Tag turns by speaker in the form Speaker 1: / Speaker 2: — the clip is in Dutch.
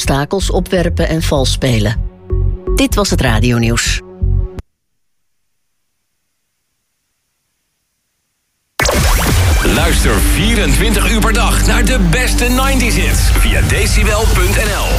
Speaker 1: obstakels opwerpen en vals spelen. Dit was het radionieuws.
Speaker 2: Luister 24 uur per dag naar de beste 90s hits via decibel.nl.